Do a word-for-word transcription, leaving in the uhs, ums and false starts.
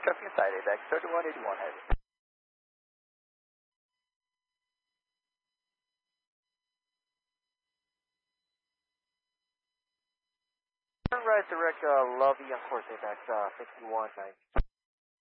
traffic inside AVAX thirty-one eighty-one heavy. Turn right direct uh, Lovey on course AVAX uh, fifty-one ninety.